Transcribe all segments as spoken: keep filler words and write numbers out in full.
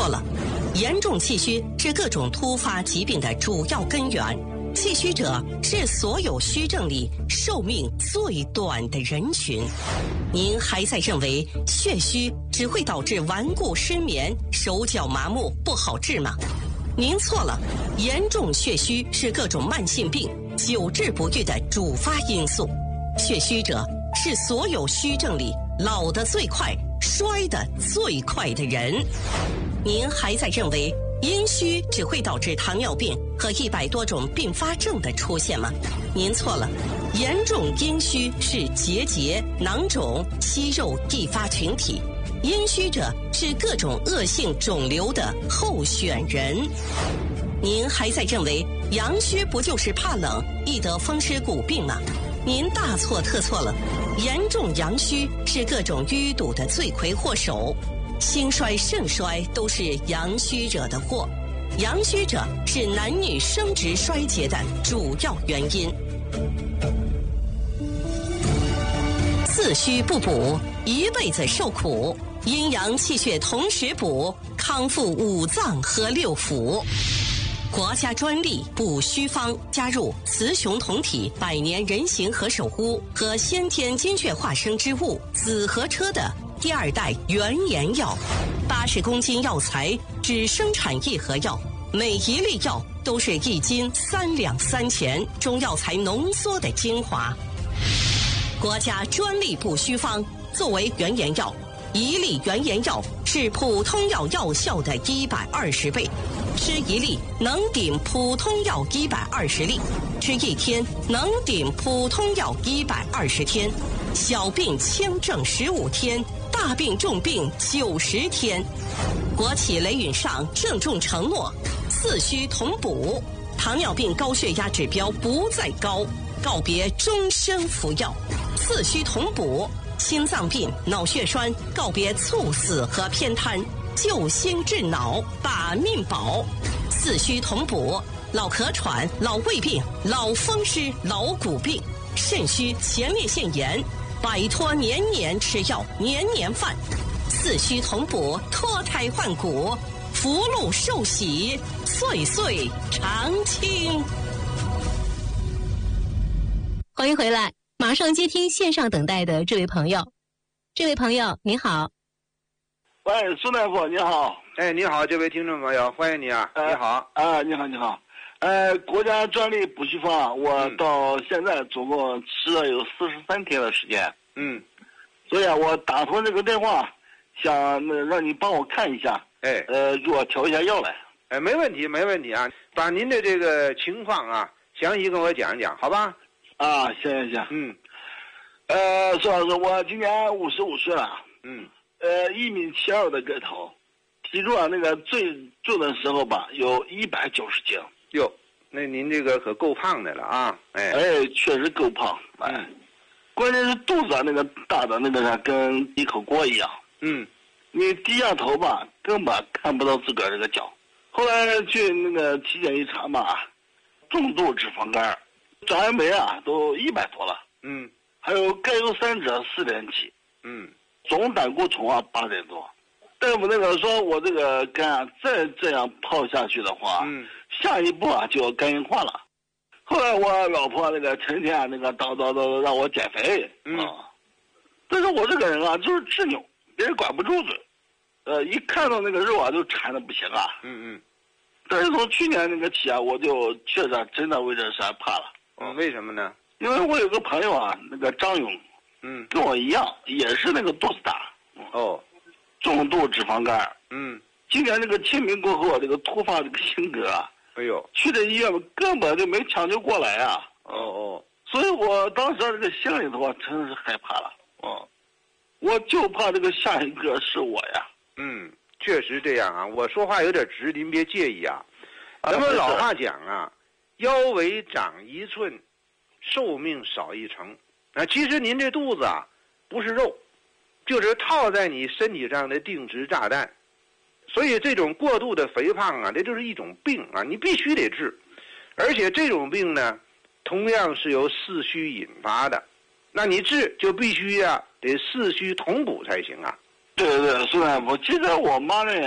错了，严重气虚是各种突发疾病的主要根源。气虚者是所有虚症里寿命最短的人群。您还在认为血虚只会导致顽固失眠、手脚麻木不好治吗？您错了，严重血虚是各种慢性病久治不愈的主发因素。血虚者是所有虚症里老得最快、衰得最快的人。您还在认为阴虚只会导致糖尿病和一百多种并发症的出现吗？您错了，严重阴虚是结节、囊肿、息肉易发群体，阴虚者是各种恶性肿瘤的候选人。您还在认为阳虚不就是怕冷、易得风湿骨病吗？您大错特错了，严重阳虚是各种淤堵的罪魁祸首。心衰肾衰都是阳虚者的祸，阳虚者是男女生殖衰竭的主要原因。自虚不补，一辈子受苦。阴阳气血同时补，康复五脏和六腑。国家专利补虚方加入雌雄同体百年人形和手乌和先天精血化生之物紫河车的第二代原研药，八十公斤药材只生产一盒药，每一粒药都是一斤三两三钱中药材浓缩的精华。国家专利补虚方作为原研药，一粒原研药是普通药药效的一百二十倍，吃一粒能顶普通药一百二十粒，吃一天能顶普通药一百二十天，小病轻症十五天，大病重病九十天。国企雷允上郑重承诺，四虚同补，糖尿病高血压指标不再高，告别终身服药。四虚同补，心脏病、脑血栓告别猝死和偏瘫，救心治脑，把命保。四虚同补，老咳喘、老胃病、老风湿、老骨病、肾虚、前列腺炎，摆脱年年吃药、年年犯。四虚同补，脱胎换骨，福禄寿喜，岁岁常青。 欢迎回来，马上接听线上等待的这位朋友。这位朋友你好。 喂，苏大夫你好。 哎，你好，这位听众朋友，欢迎你啊！ 呃、 你好啊，你好，你好。呃，国家专利补虚方，我到现在总共吃了有四十三天的时间。 嗯， 所以啊，我打通这个电话，想那让你帮我看一下， 哎， 呃，给我调一下药来。 哎，没问题，没问题啊！把您的这个情况啊，详细跟我讲一讲，好吧？ 啊，行行行。 嗯。 呃，苏老师，我今年五十五岁了。 嗯。 呃，一米七二的个头，体重啊，那个最重的时候吧，有一百九十斤。 哟，那您这个可够胖的了啊！哎， 哎，确实够胖。哎，嗯、关键是肚子啊，那个大的那个啥，跟一口锅一样。 嗯。 你低下头吧，根本看不到自个儿这个脚。后来去那个体检一查嘛，重度脂肪肝，长氨酶啊都一百多了。 嗯。 还有甘油三酯四点七。 嗯。 总胆固醇啊八点多。大夫那个说我这个肝啊再这样泡下去的话，嗯，下一步啊就要肝硬化了。后来我老婆那个成天那个叨叨叨让我减肥，嗯，啊，但是我这个人啊就是执拗，别人管不住嘴，呃，一看到那个肉啊就馋的不行啊。 嗯嗯。 但是从去年那个起啊，我就确实真的为这事怕了。 嗯，为什么呢？ 因为我有个朋友啊，那个张勇， 嗯， 跟我一样，也是那个肚子大。 哦。 重度脂肪肝。 嗯。 今年这个清明过后，这个突发这个性格啊， 哎呦， 去的医院根本就没抢救过来啊。 哦哦。 所以我当时这个心里头啊，真的是害怕了。哦。我就怕这个下一个是我呀。 嗯，确实这样啊。我说话有点直，您别介意啊。咱们老话讲啊，腰围长一寸，寿命少一成。啊，其实您这肚子啊，不是肉，就是套在你身体上的定时炸弹。所以这种过度的肥胖啊，这就是一种病啊，你必须得治。而且这种病呢，同样是由四虚引发的。那你治就必须啊，得四虚同补才行啊。 对对对，苏大夫，其实我妈呢，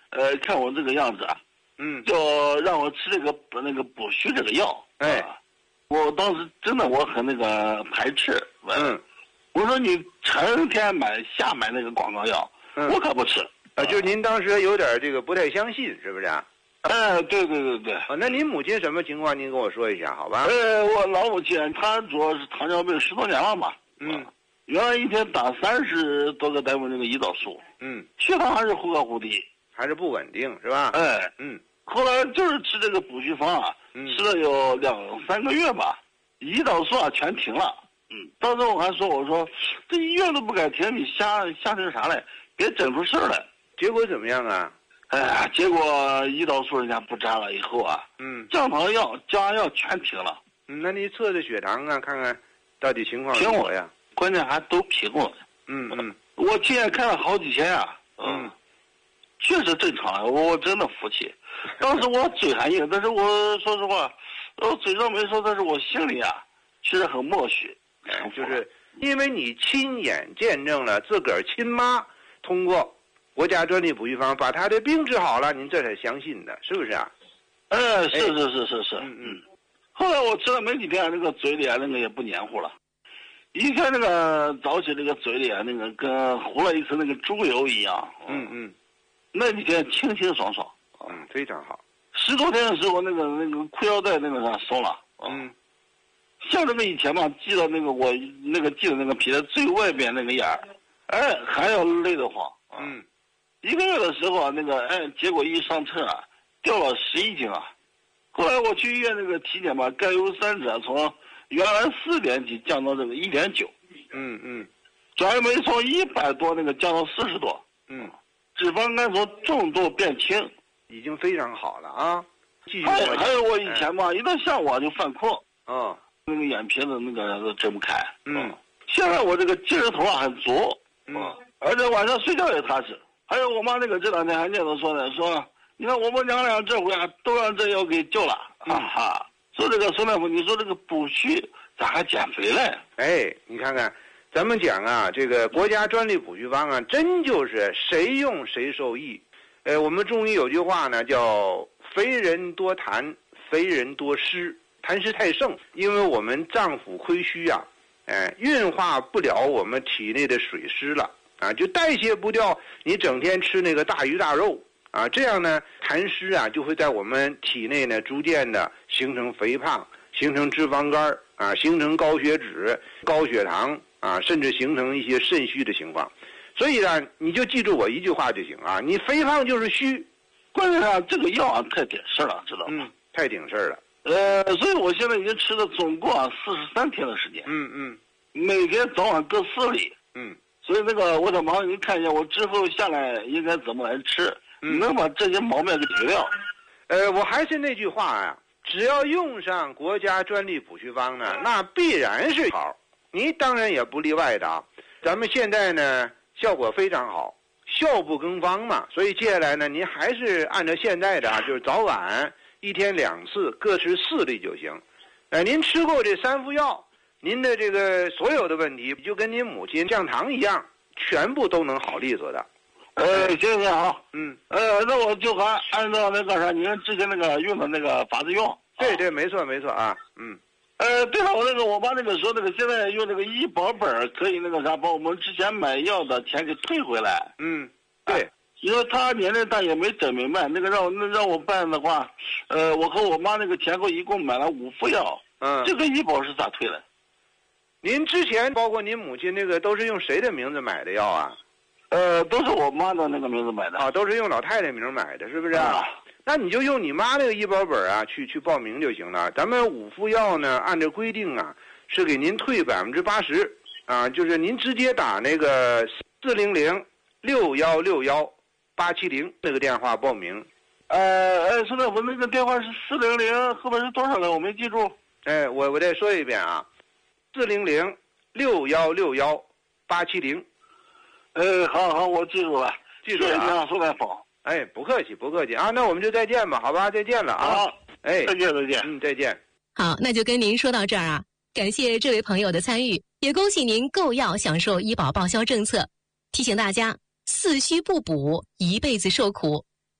呃，看我这个样子啊， 嗯， 就让我吃这个那个补虚这个药。 哎， 啊、我当时真的我很那个排斥。 嗯， 我说你成天买瞎买那个广告药， 嗯、 我可不吃。 啊，就是您当时有点这个不太相信，是不是啊？ 哎，对对对对。 啊，那您母亲什么情况？您跟我说一下，好吧？ 呃，我老母亲她主要是糖尿病十多年了嘛。 嗯。 原来一天打三十多个单位那个胰岛素。 嗯。 血糖还是忽高忽低， 还是不稳定，是吧？ 哎。 嗯。 后来就是吃这个补虚方啊， 嗯、 吃了有两三个月吧，胰岛素啊全停了。嗯。当时我还说，我说这医院都不敢停，你瞎瞎成啥嘞？别整出事儿来。 结果怎么样啊？ 哎呀，结果胰岛素人家不沾了以后啊， 嗯， 降糖药、降压药全停了。 嗯，那你测测血糖啊，看看到底情况如何呀？ 关键还都平了。 嗯嗯， 我亲眼看了好几天啊， 嗯， 确实正常了，我真的服气。当时我嘴还硬，但是我说实话，我嘴上没说，但是我心里啊，其实很默许。 哎，就是因为你亲眼见证了自个儿亲妈通过国家专利补虚方把他的病治好了，您这才相信的，是不是啊？ 哎，是是是是是。 嗯嗯。 后来我吃了没几天，那个嘴里啊，那个也不黏糊了。一天那个早起那个嘴里啊，那个跟糊了一层那个猪油一样。 嗯嗯。 那几天清清爽爽。 嗯，非常好。 十多天的时候，那个那个裤腰带那个上松了。 嗯。 像这个以前嘛，系到那个我那个系的那个皮的最外边那个眼儿，哎，还要累得慌。 嗯。 一个月的时候啊，那个哎，结果一上称啊，掉了十一斤啊。后来我去医院那个体检吧，甘油三酯从原来四点几降到这个一点九。 嗯嗯。 转氨酶从一百多那个降到四十多。 嗯。 脂肪肝从重度变轻， 已经非常好了啊。继续。 还还有我以前吧，一到下午啊就犯困。 哦。 那个眼皮子那个都睁不开。 嗯。 现在我这个精神头啊很足。 嗯。 而且晚上睡觉也踏实。还有我妈那个这两天还念叨说呢，说你看我们娘俩这回啊都让这药给救了。啊哈！说这个孙大夫，你说这个补虚咋还减肥嘞？ 哎，你看看，咱们讲啊，这个国家专利补虚方啊，真就是谁用谁受益。呃，我们中医有句话呢，叫肥人多痰，肥人多湿，痰湿太盛，因为我们脏腑亏虚啊，哎，运化不了我们体内的水湿了。啊，就代谢不掉你整天吃那个大鱼大肉啊，这样呢，痰湿啊就会在我们体内呢逐渐的形成肥胖，形成脂肪肝啊，形成高血脂、高血糖啊，甚至形成一些肾虚的情况。所以呢，你就记住我一句话就行啊，你肥胖就是虚。 关键啊，这个药啊太顶事了，知道吗？ 嗯，太顶事了。 呃，所以我现在已经吃了总共啊四十三天的时间。 嗯嗯， 每天早晚各四粒。 嗯。 所以那个，我想麻烦您看一下，我之后下来应该怎么来吃， 嗯、 能把这些毛病给解掉。 呃，我还是那句话啊，只要用上国家专利补虚方呢，那必然是好。你当然也不例外的啊。咱们现在呢，效果非常好，效不更方嘛。所以接下来呢，您还是按照现在的啊，就是早晚一天两次，各吃四粒就行。呃，您吃过这三副药。您的这个所有的问题，就跟您母亲降糖一样，全部都能好利索的。 呃，行行好， 嗯， 呃，那我就还按照那个啥，您之前那个用的那个法子用。 对对，没错没错啊，嗯。 呃，对了，我那个我妈那个说那个现在用那个医保本可以那个啥，把我们之前买药的钱给退回来。 嗯，对。啊， 因为他年龄大也没整明白，那个让我那让我办的话，呃，我和我妈那个前后一共买了五副药。 嗯， 这个医保是咋退的？ 您之前包括您母亲那个都是用谁的名字买的药啊？ 呃，都是我妈的那个名字买的。 啊，都是用老太太名买的，是不是？啊，那你就用你妈那个医保本啊，去去报名就行了。咱们五副药呢，按照规定啊，是给您退百分之八十啊，就是您直接打那个四零零六幺六幺八七零那个电话报名。 呃，哎，孙大夫，那个电话是四零零，后边是多少个？我没记住。 哎，我我再说一遍啊。四零零六幺六幺八七零， 呃，好好，我记住了， 记住了啊， 苏大夫。 哎，不客气，不客气啊，那我们就再见吧，好吧，再见了啊， 好， 哎， 再见，再见， 嗯，再见。 好，那就跟您说到这儿啊，感谢这位朋友的参与，也恭喜您购药享受医保报销政策。提醒大家，四虚不补，一辈子受苦。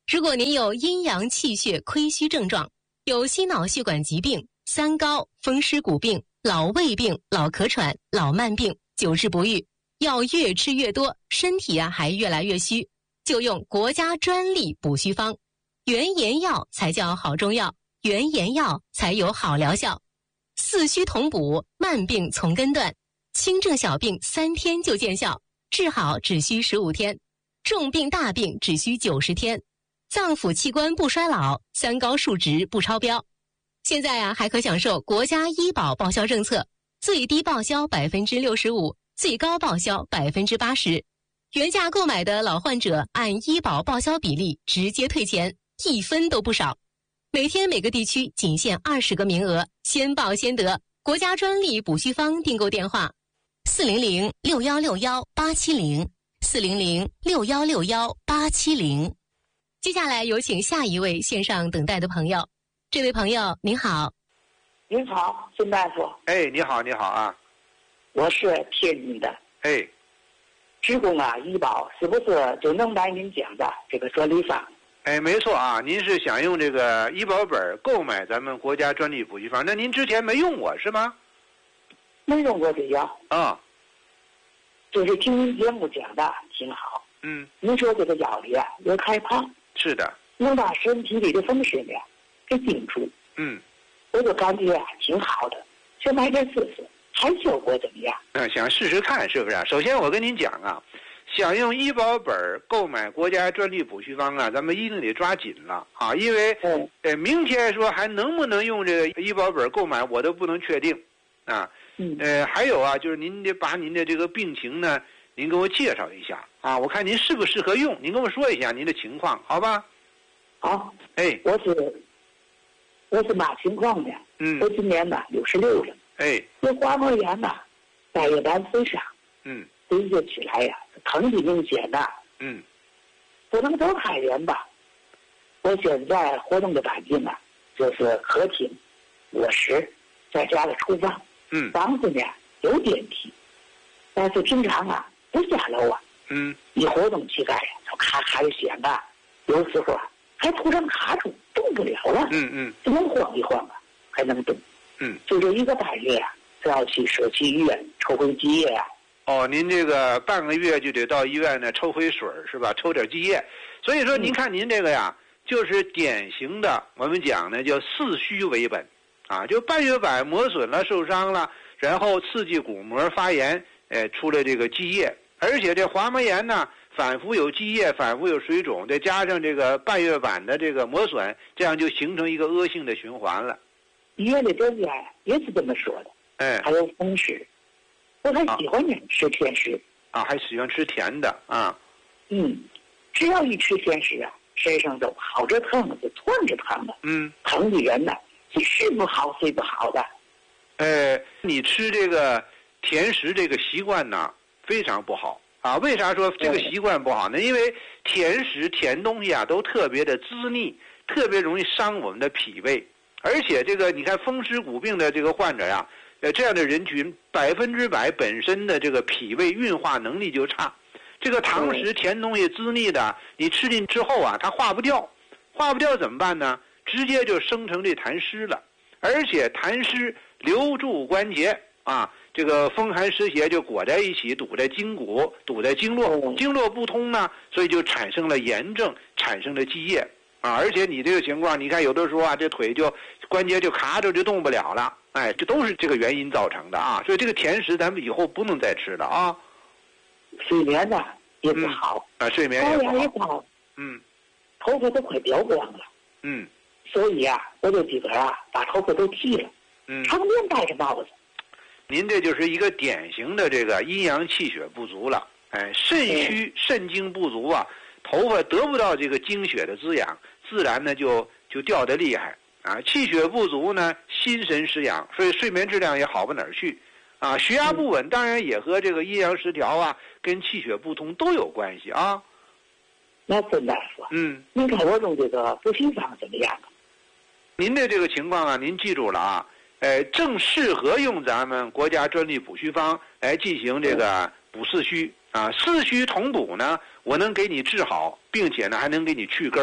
如果您有阴阳气血亏虚症状，有心脑血管疾病、三高、风湿骨病、老胃病、老咳喘、老慢病，久治不愈，药越吃越多，身体啊还越来越虚，就用国家专利补虚方，原研药才叫好中药，原研药才有好疗效。四虚同补，慢病从根断，轻症小病三天就见效，治好只需十五天，重病大病只需九十天，脏腑器官不衰老，三高数值不超标。现在啊，还可享受国家医保报销政策，最低报销百分之六十五，最高报销百分之八十。原价购买的老患者按医保报销比例直接退钱，一分都不少。每天每个地区仅限二十个名额，先报先得。国家专利补虚方订购电话：四零零六幺六幺八七零，四零零六幺六幺八七零。接下来有请下一位线上等待的朋友。这位朋友您好。 您好，孙大夫。 哎，你好，你好啊。 我是天津的。 哎。 职工啊，医保是不是就能买您讲的这个专利方？ 哎，没错啊，您是想用这个医保本购买咱们国家专利补虚方，那您之前没用过是吗？ 没用过这药。 啊。 就是听您节目讲的挺好。 嗯。 您说这个药里啊有开泡。 是的。 能把身体里的风湿呢给顶住。 嗯。 我就感觉啊挺好的，想买点试试，看效果怎么样？ 嗯，想试试看是不是？首先我跟您讲啊。想用医保本购买国家专利补虚方啊，咱们一定得抓紧了啊！因为呃，明天说还能不能用这个医保本购买，我都不能确定啊。呃，还有啊，就是您得把您的这个病情呢，您给我介绍一下啊，我看您适不适合用，您跟我说一下您的情况，好吧？ 好。 哎， 我是我是嘛情况呢？ 嗯。 我今年呢六十六了。 哎。 有滑膜炎呐，半月板损伤。 嗯。 蹲下起来呀、啊，疼的明显呐。 嗯。 不能走太远吧？我现在活动的环境啊，就是客厅、卧室，再加个厨房。 嗯。 房子呢有电梯，但是平常啊不下楼啊。 嗯。 一活动起来呀，就咔咔的响啊，有时候啊还突然卡住，动不了了。 嗯嗯。 只能晃一晃啊，还能动。 嗯。 就这一个半月啊，就要去社区医院抽回积液啊。 哦，您这个半个月就得到医院呢抽回水是吧？抽点积液，所以说您看您这个呀，就是典型的我们讲呢叫四虚为本，啊，就半月板磨损了、受伤了，然后刺激骨膜发炎，哎，出了这个积液，而且这滑膜炎呢，反复有积液，反复有水肿，再加上这个半月板的这个磨损，这样就形成一个恶性的循环了。 医院的专家也是这么说的。 哎， 还有风湿。我还喜欢呢吃甜食啊，还喜欢吃甜的啊。 嗯，只要一吃甜食啊，身上都好着疼，就窜着疼了。 嗯， 疼的人呢，是吃不好睡不好的。 呃，你吃这个甜食这个习惯呢，非常不好啊。为啥说这个习惯不好呢？因为甜食、甜东西啊，都特别的滋腻，特别容易伤我们的脾胃。而且这个，你看风湿骨病的这个患者呀。呃，这样的人群百分之百本身的这个脾胃运化能力就差，这个糖食甜东西滋腻的，你吃进之后啊，它化不掉，化不掉怎么办呢？直接就生成这痰湿了，而且痰湿留住关节啊，这个风寒湿邪就裹在一起，堵在筋骨，堵在经络，经络不通呢，所以就产生了炎症，产生了积液啊，而且你这个情况，你看有的时候啊，这腿就关节就卡着就动不了了。哎，这都是这个原因造成的啊，所以这个甜食咱们以后不能再吃了啊。 睡眠呢也不好、 嗯、啊，睡眠也不好。 也不好。 嗯， 头发都快掉光了。 嗯， 所以啊，我就自个儿啊把头发都剃了。 嗯， 常年戴着帽子。 您这就是一个典型的这个阴阳气血不足了。哎，肾虚、肾精不足啊，头发得不到这个精血的滋养，自然呢就就掉得厉害。啊，气血不足呢，心神失养，所以睡眠质量也好不哪儿去。啊，血压不稳，当然也和这个阴阳失调啊，跟气血不通都有关系啊。 那孙大夫， 嗯， 您看我用这个补虚方怎么样？ 您的这个情况啊，您记住了啊，呃，正适合用咱们国家专利补虚方来进行这个补四虚啊，四虚同补呢，我能给你治好，并且呢还能给你去根儿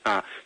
啊。